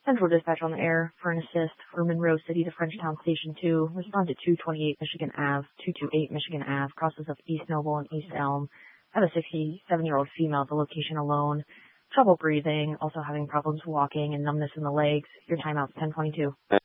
Central Dispatch on the air for an assist for Monroe City to Frenchtown Station 2. Respond to 228 Michigan Ave, 228 Michigan Ave, crosses of East Noble and East Elm. Have a 67-year-old female at the location alone. Trouble breathing, also having problems walking and numbness in the legs. Your timeout's 10:22.